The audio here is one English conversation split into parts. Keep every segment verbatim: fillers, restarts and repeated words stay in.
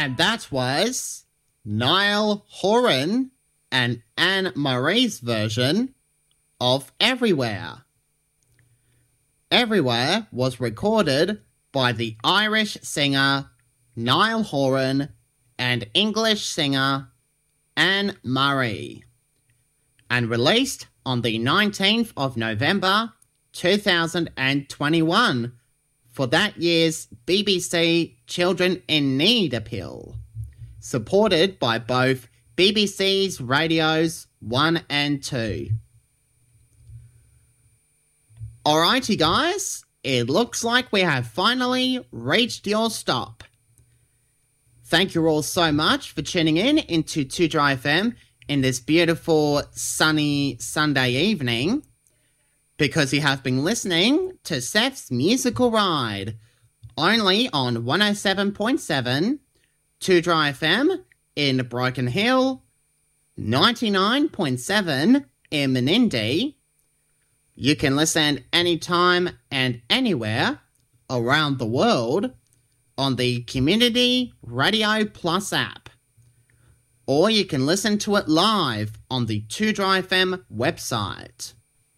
And that was Niall Horan and Anne Marie's version of Everywhere. Everywhere was recorded by the Irish singer Niall Horan and English singer Anne Marie, and released on the nineteenth of November two thousand twenty-one for that year's B B C Children in Need appeal, supported by both B B C's radios one and two. Alrighty guys, it looks like we have finally reached your stop. Thank you all so much for tuning in into two Dry F M in this beautiful sunny Sunday evening, because you have been listening to Seth's Musical Ride, only on one oh seven point seven, two Dry F M in Broken Hill, ninety-nine point seven in Menindee. You can listen anytime and anywhere around the world on the Community Radio Plus app, or you can listen to it live on the two Dry F M website.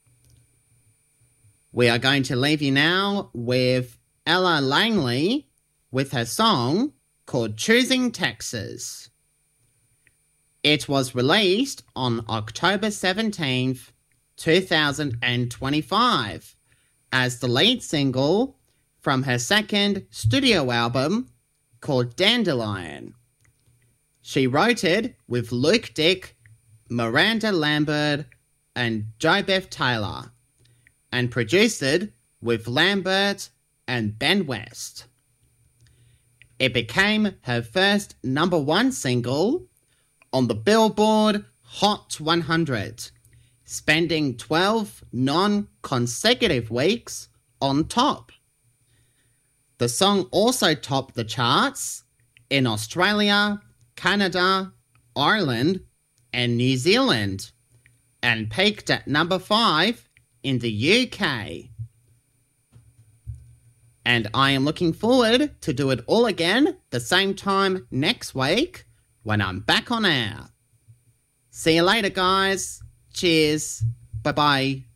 We are going to leave you now with Ella Langley with her song called Choosing Texas. It was released on October seventeenth, two thousand twenty-five as the lead single from her second studio album called Dandelion. She wrote it with Luke Dick, Miranda Lambert, and JoBeth Taylor, and produced it with Lambert and Ben West. It became her first number one single on the Billboard Hot one hundred, spending twelve non-consecutive weeks on top. The song also topped the charts in Australia, Canada, Ireland, and New Zealand, and peaked at number five in the U K. And I am looking forward to do it all again the same time next week when I'm back on air. See you later, guys. Cheers. Bye-bye.